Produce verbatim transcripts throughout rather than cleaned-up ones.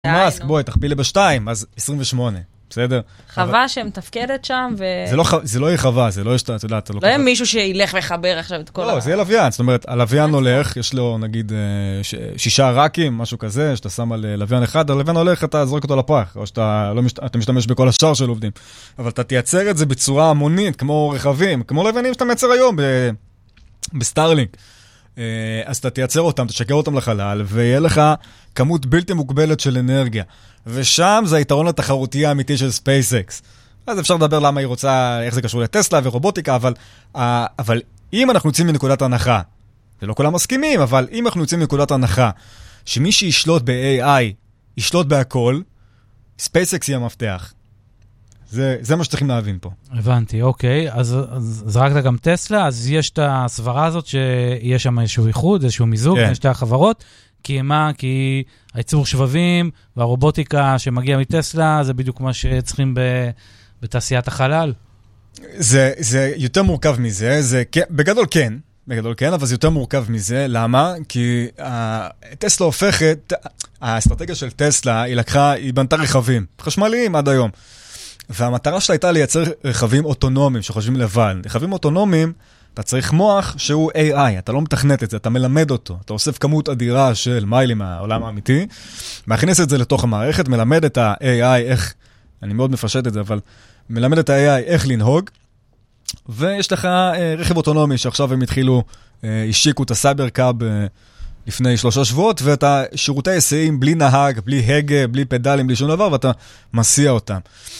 מאסק, בואי, תכפילי בשתיים, אז עשרים ושמונה, בסדר? חווה שמתפקדת שם, ו... זה לא יהיה חווה, זה לא יש, אתה יודעת, לא יהיה מישהו שילך וחבר עכשיו את כל ה... לא, זה יהיה לוויין, זאת אומרת, הלוויין הולך, יש לו נגיד שישה רקים, משהו כזה, שאתה שם על לוויין אחד, הלוויין הולך, אתה זורק אותו לפח, או שאתה משתמש בכל השאר של עובדים. אבל אתה תייצר את זה בצורה המונית, כמו רכבים, כמו לוויינים שאתה מייצר היום בסטארלינק. אז אתה תייצר אותם, תשקר אותם לחלל, ויהיה לך כמות בלתי מוגבלת של אנרגיה. ושם זה היתרון התחרותי האמיתי של SpaceX. אז אפשר לדבר למה היא רוצה, איך זה קשור לטסלה ורובוטיקה, אבל, אבל אם אנחנו יוצאים מנקודת הנחה, ולא כולם מסכימים, אבל אם אנחנו יוצאים מנקודת הנחה, שמי שישלוט ב-איי איי, ישלוט בהכל, SpaceX היא המפתח. זה, זה מה שצריכים להבין פה. הבנתי, אוקיי. אז, אז זרקת גם טסלה, אז יש את הסברה הזאת שיש שם איזשהו איחוד, איזשהו מיזוג, כן. יש את החברות, כי מה? כי הייצור שבבים והרובוטיקה שמגיע מטסלה, זה בדיוק מה שצריכים ב, בתעשיית החלל. זה, זה יותר מורכב מזה, זה, בגדול כן, בגדול כן, אבל זה יותר מורכב מזה. למה? כי uh, טסלה הופכת, האסטרטגיה של טסלה, היא לקחה, היא בנתה רכבים, חשמליים עד היום. והמטרה שלה הייתה לייצר רכבים אוטונומיים שחושבים לבד. רכבים אוטונומיים, אתה צריך מוח שהוא איי איי, אתה לא מתכנת את זה, אתה מלמד אותו. אתה אוסף כמות אדירה של מיילים מהעולם האמיתי, מכניס את זה לתוך המערכת, מלמד את ה-איי איי איך, אני מאוד מפשט את זה, אבל מלמד את ה-איי איי איך לנהוג, ויש לך אה, רכב אוטונומי שעכשיו הם התחילו, אה, השיקו את הסייבר קאב אה, לפני שלושה שבועות, ואת השירותי היסעים בלי נהג, בלי הגה, בלי פדלים, בלי שום דבר, ואתה מסיע אותם.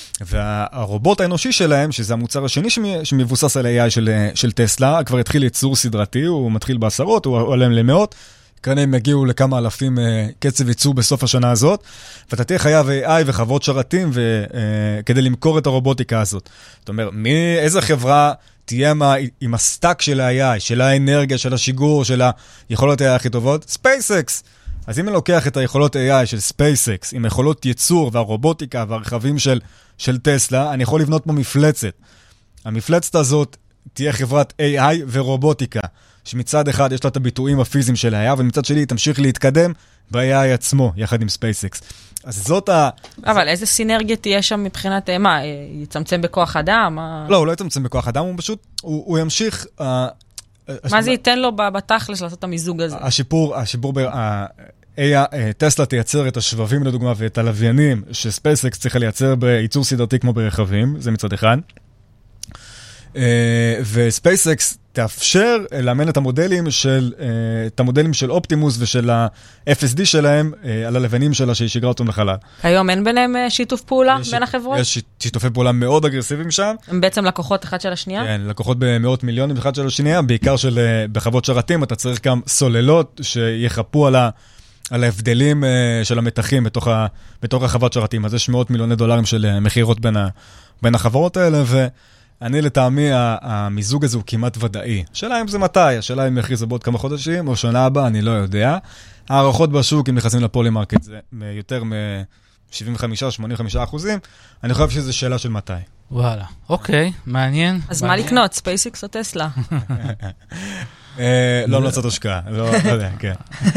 והרובוט האנושי שלהם, שזה המוצר השני שמבוסס על איי איי של, של טסלה, כבר התחיל ייצור סדרתי, הוא מתחיל בעשרות, הוא עולה למאות, כנראה הם יגיעו לכמה אלפים קצב ייצור בסוף השנה הזאת, ואתה תהיה חייב איי איי וחברות שרתים ו, כדי למכור את הרובוטיקה הזאת. זאת אומרת, מי, איזה חברה תהיה מה, עם הסטאק של ה-איי איי, של האנרגיה, של השיגור, של היכולות איי איי הכי טובות? SpaceX. אז אם אני לוקח את היכולות איי איי של SpaceX, עם יכולות ייצור והרובוטיקה והרכבים של, של טסלה, אני יכול לבנות פה מפלצת. המפלצת הזאת תהיה חברת איי איי ורובוטיקה, שמצד אחד יש לה את הביטויים הפיזיים של ה-איי איי, ומצד שלי היא תמשיך להתקדם ב-איי איי עצמו, יחד עם SpaceX. אז זאת ה... אבל איזה סינרגיה תהיה שם מבחינת, מה, יצמצם בכוח אדם? לא, הוא לא יצמצם בכוח אדם, הוא פשוט, הוא, הוא ימשיך... מה זה ייתן לו בתכלס לעשות את המיזוג הזה? השיפור, השיפור, טסלה תייצר את השבבים לדוגמה ואת הלוויינים שספייסקס צריכה לייצר בייצור סדרתי כמו ברכבים, זה מצד אחד. וספייסקס תאפשר לאמן את המודלים של, את המודלים של אופטימוס ושל ה-אף אס די שלהם על הלוויינים שלה שהיא שיגרה אותם לחלל. היום אין ביניהם שיתוף פעולה בין החברות? יש שיתופי פעולה מאוד אגרסיביים שם. הם בעצם לקוחות אחד של השנייה? כן, לקוחות במאות מיליונים אחד של השנייה, בעיקר של בחוות שרתים, אתה צריך גם סוללות שיחפו על ה... על ההבדלים של המתחים בתוך, ה, בתוך החוות שרתים. אז יש מאות מיליוני דולרים של מחירות בין, ה, בין החברות האלה, ואני לטעמי, המיזוג הזה הוא כמעט ודאי. השאלה אם זה מתי, השאלה אם יכריז בעוד כמה חודשים, או שנה הבאה, אני לא יודע. הערכות בשוק, אם נכנסים לפולימרקט, זה יותר מ-שבעים וחמישה שמונים וחמישה אחוזים. אני חושב שזו שאלה של מתי. וואלה, אוקיי, מעניין. אז מה לקנות, ספייסיקס או טסלה? לא המלצת השקעה, לא יודע, כן.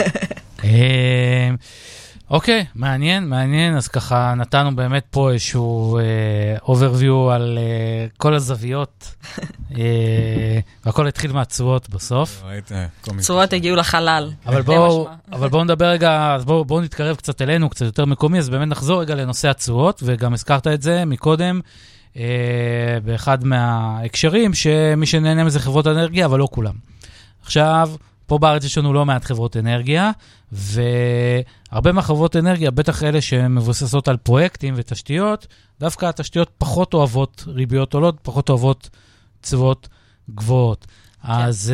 אוקיי, מעניין, מעניין. אז ככה נתנו באמת פה איזשהו overview על כל הזוויות, והכל התחיל מהצועות בסוף. צועות הגיעו לחלל. אבל בואו נדבר רגע, אז בואו נתקרב קצת אלינו, קצת יותר מקומי, אז באמת נחזור רגע לנושא הצועות, וגם הזכרת את זה מקודם, באחד מההקשרים, שמי שנהנה מזה חברות אנרגיה, אבל לא כולם. עכשיו, פה בארץ יש לנו לא מעט חברות אנרגיה, והרבה מהחברות אנרגיה, בטח אלה שמבוססות על פרויקטים ותשתיות, דווקא התשתיות פחות אוהבות ריביות עולות, פחות אוהבות צוות גבוהות. כן. אז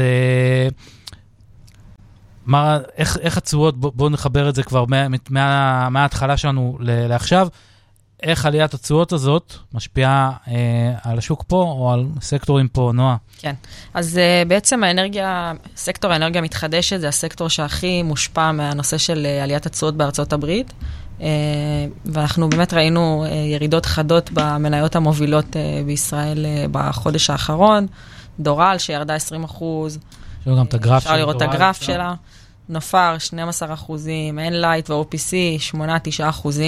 מה, איך, איך הצוות, בואו נחבר את זה כבר מה, מה, מההתחלה שלנו לעכשיו, איך עליית הצועות הזאת משפיעה אה, על השוק פה, או על סקטורים פה, נועה? כן. אז אה, בעצם האנרגיה, סקטור האנרגיה מתחדשת, זה הסקטור שהכי מושפע מהנושא של אה, עליית הצועות בארצות הברית, אה, ואנחנו באמת ראינו אה, ירידות חדות במניות המובילות אה, בישראל אה, בחודש האחרון, דורל שירדה עשרים אחוז. יש גם את הגרף אפשר לראות את הגרף שלה. נופר שנים עשר אחוזים, Enlight ו-או פי סי שמונה עד תשעה אחוזים.